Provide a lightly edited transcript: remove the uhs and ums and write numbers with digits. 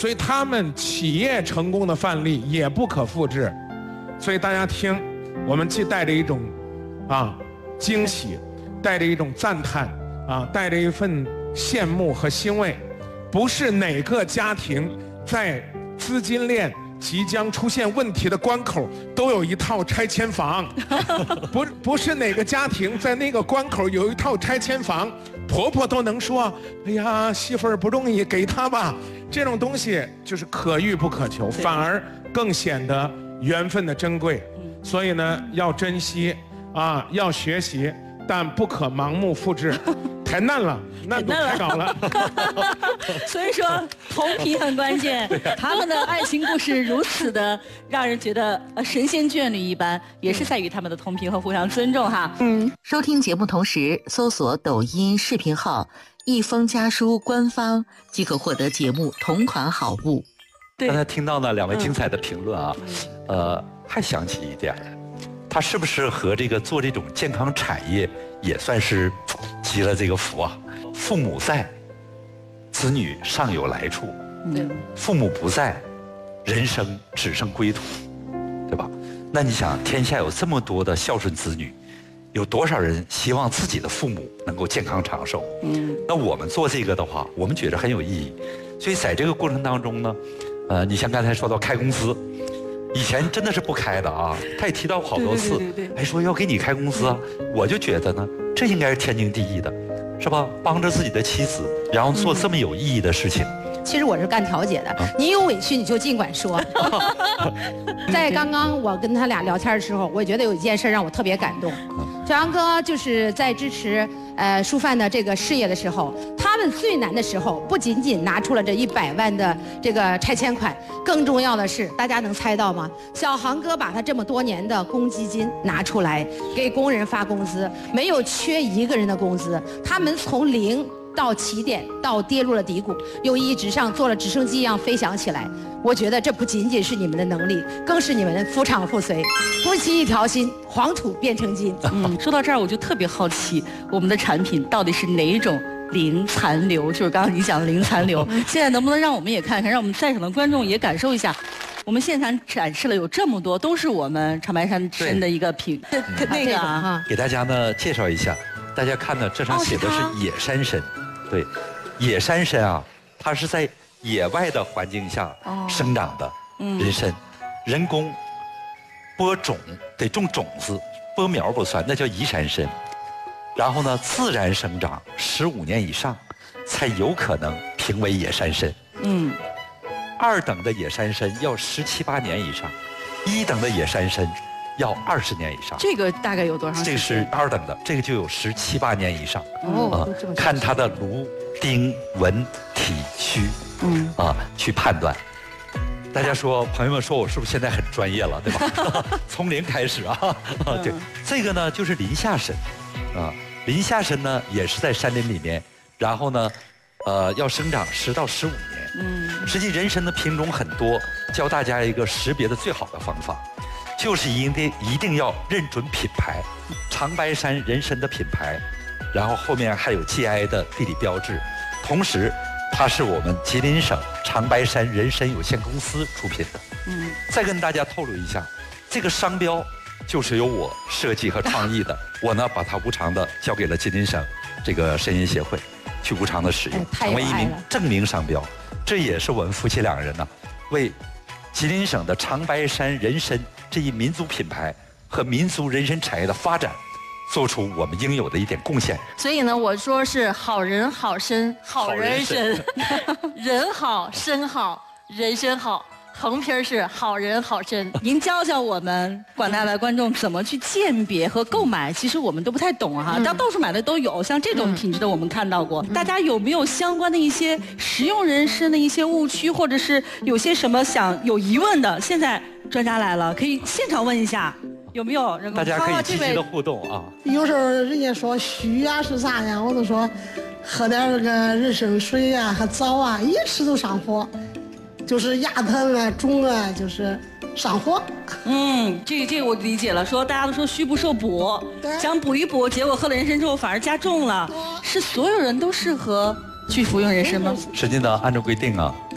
所以他们企业成功的范例也不可复制。所以大家听，我们既带着一种惊喜，带着一种赞叹带着一份羡慕和欣慰。不是哪个家庭在资金链即将出现问题的关口都有一套拆迁房，不是哪个家庭在那个关口有一套拆迁房，婆婆都能说：“哎呀，媳妇儿不容易，给她吧。”这种东西就是可遇不可求，反而更显得缘分的珍贵。所以呢，要珍惜要学习，但不可盲目复制。太难了，难度太高了。 所以说同频很关键。他们的爱情故事如此的让人觉得神仙眷侣一般，也是在于他们的同频和互相尊重哈。 收听节目同时搜索抖音视频号“一封家书”官方，即可获得节目同款好物。 刚才听到呢2位精彩的评论还想起一点，他是不是和这个做这种健康产业也算是积了这个福啊？父母在，子女尚有来处；父母不在，人生只剩归途，对吧？那你想，天下有这么多的孝顺子女，有多少人希望自己的父母能够健康长寿？那我们做这个的话，我们觉得很有意义。所以在这个过程当中呢，你像刚才说到开公司。以前真的是不开的他也提到过好多次，还说要给你开公司我就觉得呢，这应该是天经地义的，是吧？帮着自己的妻子，然后做这么有意义的事情。 其实我是干调解的，你有委屈你就尽管说。在刚刚我跟他俩聊天的时候，我觉得有一件事让我特别感动。小杨哥就是在支持舒范的这个事业的时候，他们最难的时候，不仅仅拿出了这100万的这个拆迁款，更重要的是，大家能猜到吗？小航哥把他这么多年的公积金拿出来给工人发工资，没有缺一个人的工资，他们从0到起点，到跌入了低谷，又一直上做了直升机一样飞翔起来。我觉得这不仅仅是你们的能力，更是你们的夫唱妇随，夫妻一条心，黄土变成金。 说到这儿我就特别好奇，我们的产品到底是哪一种零残留？就是刚刚你讲的零残留，现在能不能让我们也看看，让我们在场的观众也感受一下？我们现场展示了有这么多，都是我们长白山参的一个品，那个给大家呢介绍一下，大家看呢，这上写的是野山参，对，野山参它是在野外的环境下生长的人参，人工播种得种种子，播苗不算，那叫移山参。然后呢，自然生长15年以上，才有可能评为野山参。2等的野山参要17、18年以上，1等的野山参要20年以上。 这个大概有多长时间？ 这个是2等的，这个就有17、18年以上。看它的芦、丁、纹、体、须，去判断。大家说，朋友们说我是不是现在很专业了，对吧？从零开始对，这个呢就是林下参，林下参呢也是在山林里面，然后呢，要生长10到15年。实际人参的品种很多，教大家一个识别的最好的方法，就是一定要认准品牌，长白山人参的品牌，然后后面还有 GI 的地理标志，同时它是我们吉林省长白山人参有限公司出品的。再跟大家透露一下，这个商标就是由我设计和创意的，我呢把它无偿的交给了吉林省这个参饮协会，去无偿的使用，成为一名证明商标。这也是我们夫妻2人呢，为吉林省的长白山人参这一民族品牌和民族人参产业的发展，做出我们应有的一点贡献。 所以呢，我说是好人好参好人参，人好参好人参好，横批是好人好参。您教教我们广大的观众怎么去鉴别和购买，其实我们都不太懂到处买的都有，像这种品质的我们看到过。大家有没有相关的一些食用人参的一些误区，或者是有些什么有疑问的？现在专家来了，可以现场问一下。有没有人？ 大家可以积极的互动有时候人家说虚是啥呀，我都说喝点那个人参水和枣一吃都上火，就是牙疼肿就是上火。 这个我理解了。说大家都说虚不受补，想补一补，结果喝了人参之后反而加重了。是所有人都适合去服用人参吗？ 实际呢，按照规定